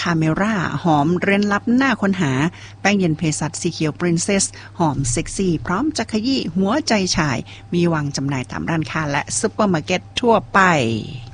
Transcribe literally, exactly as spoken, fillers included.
าเมราหอมเร้นลับหน้าค้นหาแป้งเย็นเภสัชสีเขียวปรินเซสหอมเซ็กซี่พร้อมจะขยี้หัวใจชายมีวางจำหน่ายตามร้านค้าและซุปเปอร์มาร์เก็ตทั่วไป